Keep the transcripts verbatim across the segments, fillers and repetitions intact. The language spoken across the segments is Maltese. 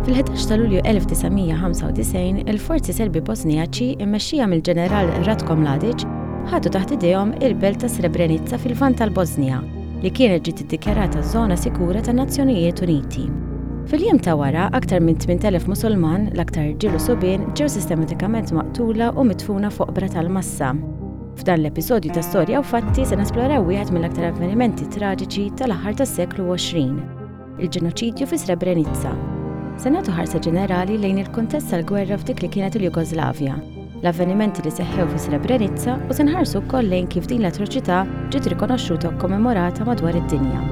Fil-ħdax ta' Lulju elf tisamija ħamsa u disgħin, il-forzi Serbi Bosniaċi immexxija mill-ġeneral Ratko Mladic ħadu taħt idejhom il-belt ta' Srebrenica fil-lvant tal-Bosnja li kienet ġiet iddikjarata żona sikura tan-Nazzjonijiet Uniti. Fil-jiem ta' wara, aktar minn tmien elef Musulman, l-aktar irġiel u subien, ġew sistematikament maqtula u mitfuna fuq bra tal-massa. F'dan l-episodju ta' Storja u Fatti se nesploraw wieħed mill-aktar avvenimenti traġiċi tal-aħħar tas-seklu għoxrin, il-ġenoċidju fi Srebrenica. Se nagħtu ħarsa ġenerali lejn il-kuntest tal-gwerra f'dik li kienet il-Jugoslavja, l-avvenimenti li seħħew fi Srebrenica u se nħarsu wkoll lejn kif din l-atroċità ġiet rikonoxxuta u kommemorata madwar id-dinja.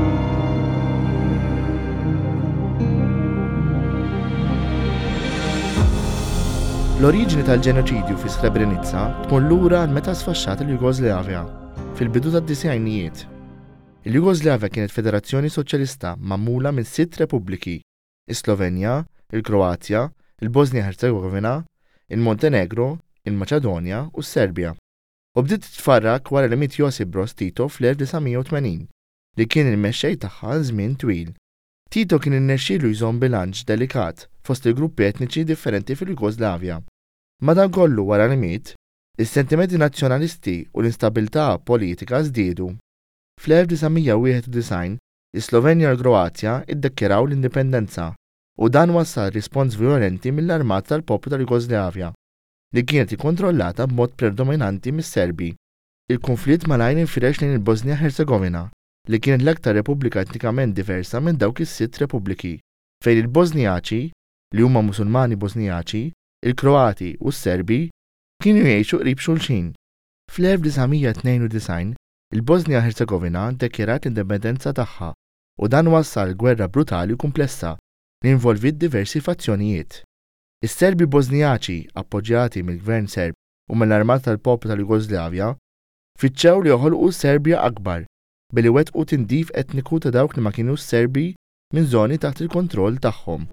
L-oriġini tal-ġenoċidju fi Srebrenica tmur lura meta sfaxxat il-Jugoslavja fil-bidu tad-disajnijiet. Il-Jugoslavja kienet federazzjoni soċjalista magħmula minn sitt repubbliki: is-Slovenja, il-Kroazja, il-Bosnia Herzegovina, il-Montenegro, il-Maċedonja u s-Serbja. U bdiet titfarrak wara li miet Josip Broz Tito fl-elf tisgħemija u tmenin li kien il-mexxej tagħha żmien twil. Tito kien irnexxielu jżomm bilanċ delikat fost il-gruppi etniċi differenti fil-Jugoslavja. Madankollu wara li miet, is-sentimenti nazzjonalisti u l-instabilità politika żdiedu. fl-elf tisgħemija u wieħed u disgħin, is-Slovenja u l-Kroazja iddekjaraw l-indipendenza u dan wassal rispons violenti mill-armat tal-poplu tal-Jugoslavja li kienet ikkontrollata b'mod predominanti mis-Serbi. Il-konflitt malajr infirex lejn il-Bosnia Herzegovina li kienet l-aktar repubblika etnikament diversa minn dawk is-sitt repubbliki, fejn il-Bosniaċi li huma Musulmani Bosniaċi, il-Kroati u s-Serbi kienu jgħixu qrib xulxin. fl-elf tisgħemija tnejn u disgħin il-Bosnia Herzegovina ddekjarat l-indipendenza tagħha u dan wassal gwerra brutali u komplessa li involvit diversi fazzjonijiet. Is-Serbi Bosniaċi, appoġġjati mill-Gvern Serb u mill-Armat tal-Poplu tal-Jugoslavja, fittxew li joħolqu Serbja akbar billi wettqu tindif etniku ta' dawk li ma kienux Serbi minn żoni taħt il-kontroll tagħhom.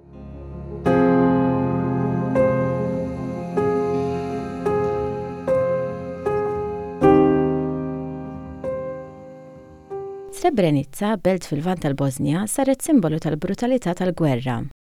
Srebrenica, belt fil-lvant tal-Bosnja, saret simbolu tal-brutalità tal-gwerra.